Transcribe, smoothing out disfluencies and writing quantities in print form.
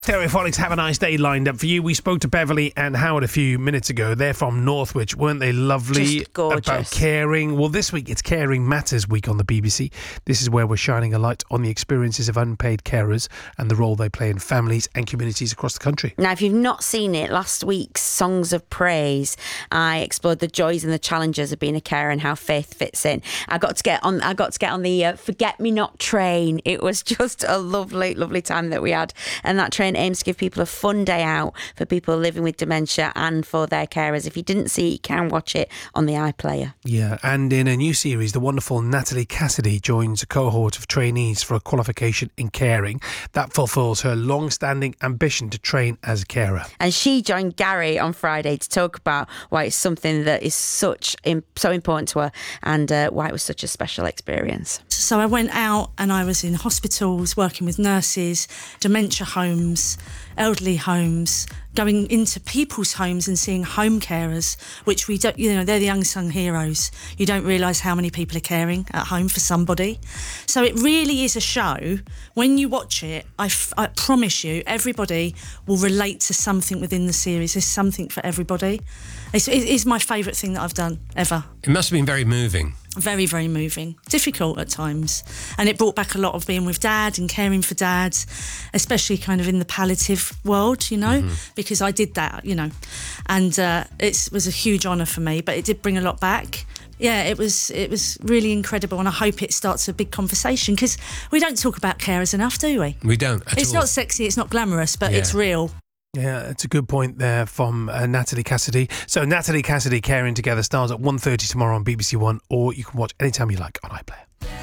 Stereophonics Have a Nice Day lined up for you. We spoke to Beverly and Howard a few minutes ago. They're from Northwich. Weren't they lovely? Just gorgeous. About caring. Well, this week it's Caring Matters Week on the BBC. This is where we're shining a light on the experiences of unpaid carers and the role they play in families and communities across the country. Now, if you've not seen it, last week's Songs of Praise, I explored the joys and the challenges of being a carer and how faith fits in. I got to get on the Forget Me Not train. It was just a lovely, lovely time that we had, and that train aims to give people a fun day out for people living with dementia and for their carers. If you didn't see it, you can watch it on the iPlayer. Yeah, and in a new series, the wonderful Natalie Cassidy joins a cohort of trainees for a qualification in caring that fulfills her long-standing ambition to train as a carer. And she joined Gary on Friday to talk about why it's something that is so important to her and why it was such a special experience. So I went out and I was in hospitals working with nurses, dementia homes, elderly homes, going into people's homes and seeing home carers, which we don't, they're the unsung heroes. You don't realise how many people are caring at home for somebody. So it really is a show. When you watch it, I promise you, everybody will relate to something within the series. There's something for everybody. It is my favourite thing that I've done ever. It must have been very moving. Very, very moving. Difficult at times. And it brought back a lot of being with Dad and caring for Dad, especially kind of in the palliative world, because I did that, And it was a huge honour for me, but it did bring a lot back. Yeah, it was really incredible, and I hope it starts a big conversation, because we don't talk about carers enough, do we? We don't at all. It's not sexy, it's not glamorous, but it's real. Yeah, it's a good point there from Natalie Cassidy. So Natalie Cassidy, Caring Together, starts at 1:30 tomorrow on BBC One, or you can watch anytime you like on iPlayer.